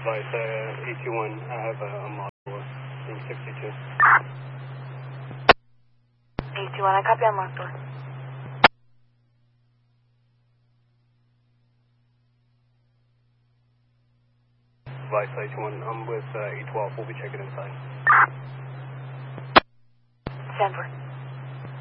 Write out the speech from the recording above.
Vice 81, I have a model room 62. 81, I copy on mark door. Vice 81, I'm with 812, we'll be checking inside. Stanford.